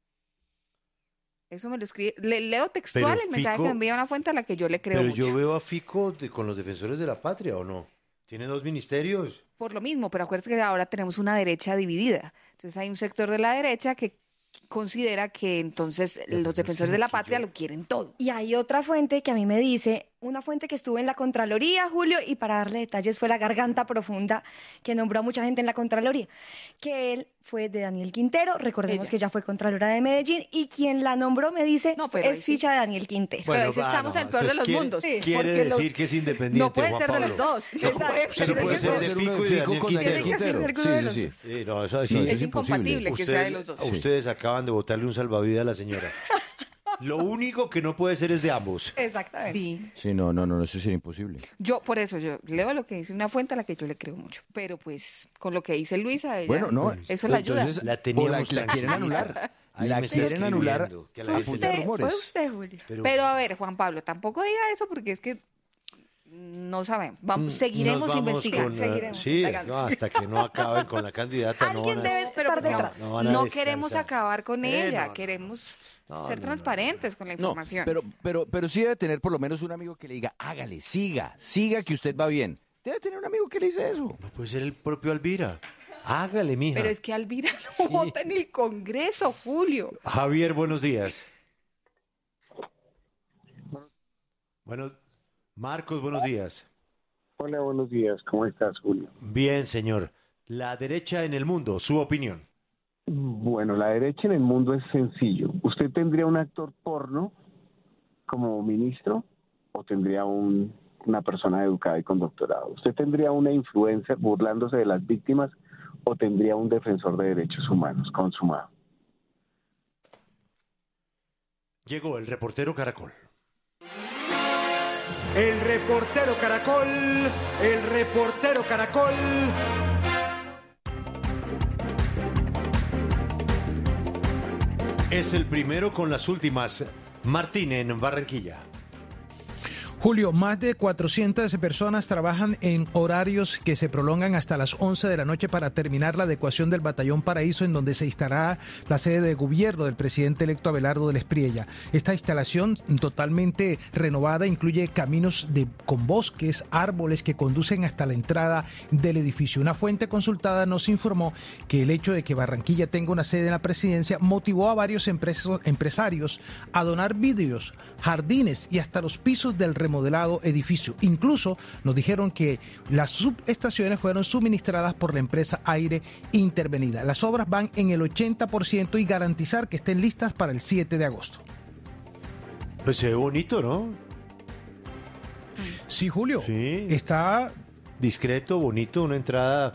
Eso me lo escribe, le leo textual pero el mensaje Fico, que me envía una fuente a la que yo le creo pero mucho. Pero yo veo a Fico de, con los defensores de la patria, ¿o no? ¿Tiene dos ministerios? Por lo mismo, pero acuérdense que ahora tenemos una derecha dividida. Entonces hay un sector de la derecha que considera que entonces los defensores de la patria lo quieren todo. Y hay otra fuente que a mí me dice, una fuente que estuvo en la Contraloría, Julio, y para darle detalles fue la Garganta Profunda, que nombró a mucha gente en la Contraloría, que él fue de Daniel Quintero, recordemos Ella. que ya fue Contralora de Medellín, y quien la nombró me dice, no, es ficha sí. de Daniel Quintero. Bueno, pero ahí ah, estamos no, en el peor de los quiere, mundos. Sí, quiere decir lo, que es independiente, no puede Juan ser Pablo. de los dos. No, puede, ser, no puede ser de Fico y de Daniel con Daniel Quintero. Quintero. Sí, sí, sí. sí no, eso, eso, es, es incompatible que Usted, sea de los dos. Ustedes sí. acaban de botarle un salvavidas a la señora. Lo único que no puede ser es de ambos. Exactamente. Sí. sí, no, no, no, eso sería imposible. Yo, por eso, yo leo lo que dice una fuente a la que yo le creo mucho. Pero pues, con lo que dice Luisa, ella, bueno, no, eso la ayuda. Entonces, la teníamos la, la quieren anular. La quieren anular. Que la usted, rumores. Fue usted, Julio. Pero, Pero a ver, Juan Pablo, tampoco diga eso porque es que no sabemos. Vamos, seguiremos investigando. Con, seguiremos sí, no, hasta que no acaben con la candidata. Alguien no debe a, estar detrás. No, no, no queremos acabar con eh, ella. No, no. Queremos No, ser no, transparentes no. con la información. No, pero, pero, pero sí debe tener por lo menos un amigo que le diga, hágale, siga, siga que usted va bien. Debe tener un amigo que le dice eso. No puede ser el propio Alvira. Hágale, mija. Pero es que Alvira no sí. vota en el Congreso, Julio. Javier, buenos días. Buenos, Marcos, buenos días. Hola, buenos días. ¿Cómo estás, Julio? Bien, señor. La derecha en el mundo, su opinión. Bueno, la derecha en el mundo es sencillo. ¿Usted tendría un actor porno como ministro o tendría un, una persona educada y con doctorado? ¿Usted tendría una influencer burlándose de las víctimas o tendría un defensor de derechos humanos consumado? Llegó el reportero Caracol. El reportero Caracol, el reportero Caracol. Es el primero con las últimas. Martín en Barranquilla. Julio, más de cuatrocientas personas trabajan en horarios que se prolongan hasta las once de la noche para terminar la adecuación del Batallón Paraíso, en donde se instalará la sede de gobierno del presidente electo Abelardo del Espriella. Esta instalación totalmente renovada incluye caminos de, con bosques, árboles que conducen hasta la entrada del edificio. Una fuente consultada nos informó que el hecho de que Barranquilla tenga una sede en la presidencia motivó a varios empresos, empresarios a donar vidrios, jardines y hasta los pisos del remodelado edificio. Incluso nos dijeron que las subestaciones fueron suministradas por la empresa Aire Intervenida. Las obras van en el ochenta por ciento y garantizar que estén listas para el siete de agosto. Pues se ve bonito, ¿no? Sí, Julio. Sí. Está discreto, bonito, una entrada,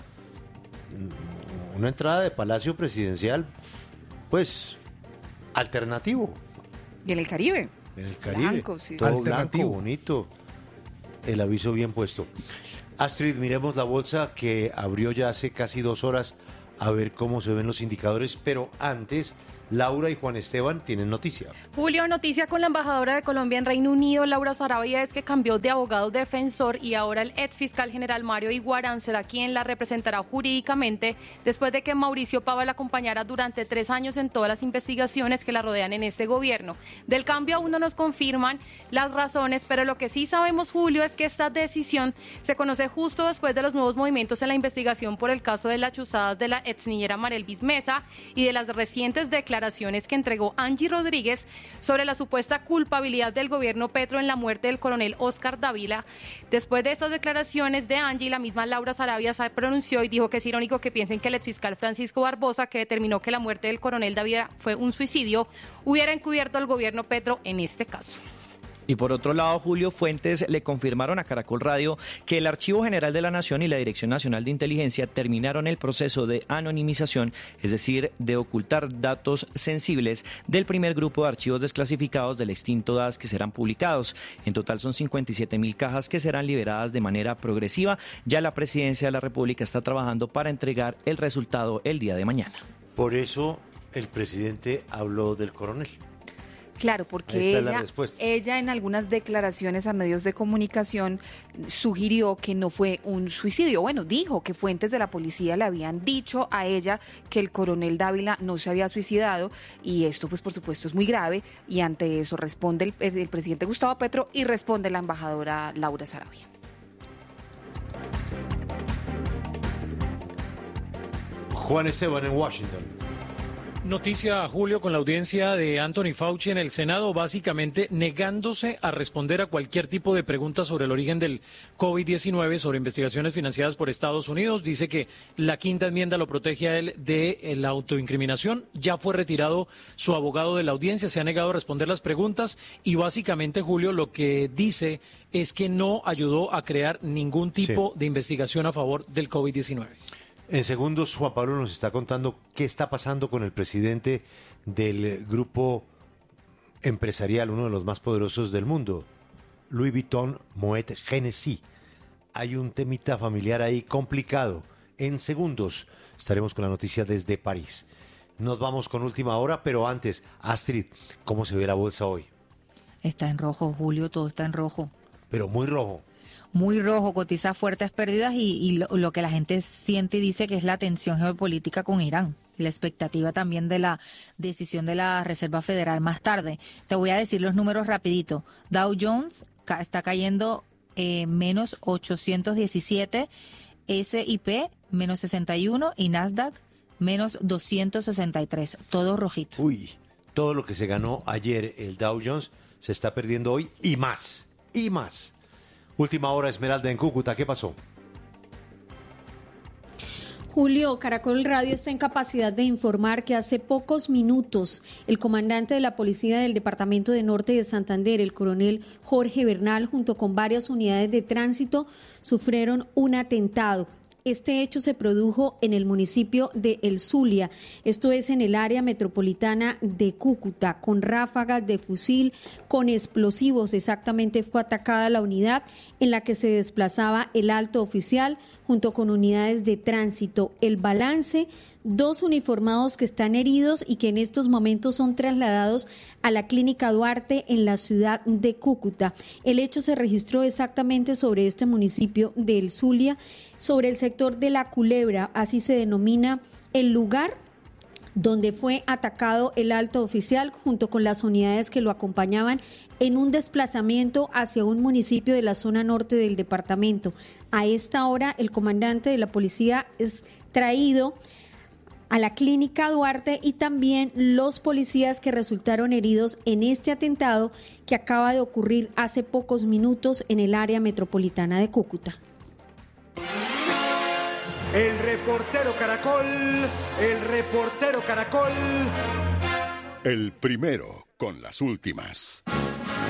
una entrada de Palacio Presidencial, pues, alternativo. Y en el Caribe. En el Caribe. Blanco, sí. Todo blanco, bonito. El aviso bien puesto. Astrid, miremos la bolsa que abrió ya hace casi dos horas a ver cómo se ven los indicadores, pero antes Laura y Juan Esteban tienen noticia. Julio, noticia con la embajadora de Colombia en Reino Unido, Laura Sarabia, es que cambió de abogado defensor y ahora el ex fiscal general Mario Iguarán será quien la representará jurídicamente después de que Mauricio Pava la acompañara durante tres años en todas las investigaciones que la rodean en este gobierno. Del cambio aún no nos confirman las razones, pero lo que sí sabemos, Julio, es que esta decisión se conoce justo después de los nuevos movimientos en la investigación por el caso de las chuzadas de la ex niñera Marelvis Mesa y de las recientes declaraciones que entregó Angie Rodríguez sobre la supuesta culpabilidad del gobierno Petro en la muerte del coronel Oscar Dávila. Después de estas declaraciones de Angie, la misma Laura Sarabia se pronunció y dijo que es irónico que piensen que el exfiscal Francisco Barbosa, que determinó que la muerte del coronel Dávila fue un suicidio, hubiera encubierto al gobierno Petro en este caso. Y por otro lado, Julio, fuentes le confirmaron a Caracol Radio que el Archivo General de la Nación y la Dirección Nacional de Inteligencia terminaron el proceso de anonimización, es decir, de ocultar datos sensibles del primer grupo de archivos desclasificados del extinto D A S que serán publicados. En total son cincuenta y siete mil cajas que serán liberadas de manera progresiva. Ya la Presidencia de la República está trabajando para entregar el resultado el día de mañana. Por eso el presidente habló del coronel. Claro, porque ella, ella en algunas declaraciones a medios de comunicación sugirió que no fue un suicidio. Bueno, dijo que fuentes de la policía le habían dicho a ella que el coronel Dávila no se había suicidado y esto pues por supuesto es muy grave y ante eso responde el, el presidente Gustavo Petro y responde la embajadora Laura Sarabia. Juan Esteban en Washington. Noticia, Julio, con la audiencia de Anthony Fauci en el Senado, básicamente negándose a responder a cualquier tipo de pregunta sobre el origen del COVID diecinueve, sobre investigaciones financiadas por Estados Unidos. Dice que la quinta enmienda lo protege a él de la autoincriminación. Ya fue retirado su abogado de la audiencia, se ha negado a responder las preguntas y básicamente, Julio, lo que dice es que no ayudó a crear ningún tipo sí. de investigación a favor del COVID diecinueve. En segundos, Juan Pablo nos está contando qué está pasando con el presidente del grupo empresarial, uno de los más poderosos del mundo, Louis Vuitton Moet Hennessy. Hay un temita familiar ahí complicado. En segundos estaremos con la noticia desde París. Nos vamos con última hora, pero antes, Astrid, ¿cómo se ve la bolsa hoy? Está en rojo, Julio, todo está en rojo. Pero muy rojo. Muy rojo, cotiza fuertes pérdidas y, y lo, lo que la gente siente y dice que es la tensión geopolítica con Irán. La expectativa también de la decisión de la Reserva Federal más tarde. Te voy a decir los números rapidito. Dow Jones ca- está cayendo eh, menos ochocientos diecisiete, S y P menos sesenta y uno y Nasdaq menos doscientos sesenta y tres. Todo rojito. Uy, todo lo que se ganó ayer el Dow Jones se está perdiendo hoy y más, y más. Última hora, Esmeralda en Cúcuta, ¿qué pasó? Julio, Caracol Radio está en capacidad de informar que hace pocos minutos el comandante de la policía del Departamento de Norte de Santander, el coronel Jorge Bernal, junto con varias unidades de tránsito, sufrieron un atentado. Este hecho se produjo en el municipio de El Zulia, esto es en el área metropolitana de Cúcuta, con ráfagas de fusil, con explosivos. Exactamente fue atacada la unidad en la que se desplazaba el alto oficial junto con unidades de tránsito. El balance, dos uniformados que están heridos y que en estos momentos son trasladados a la Clínica Duarte en la ciudad de Cúcuta. El hecho se registró exactamente sobre este municipio de El Zulia, sobre el sector de La Culebra, así se denomina el lugar donde fue atacado el alto oficial junto con las unidades que lo acompañaban en un desplazamiento hacia un municipio de la zona norte del departamento. A esta hora el comandante de la policía es traído a la clínica Duarte y también los policías que resultaron heridos en este atentado que acaba de ocurrir hace pocos minutos en el área metropolitana de Cúcuta. El reportero Caracol, el reportero Caracol. El primero con las últimas.